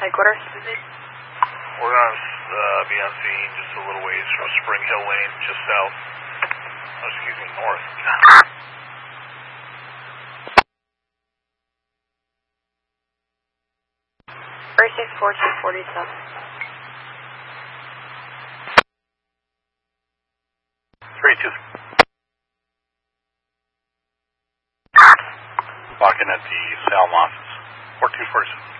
Headquarters? We're going to be on scene just a little ways from Spring Hill Lane, just south. Oh, excuse me, north. First 64247. 32. Walking at the Salm office. 4247.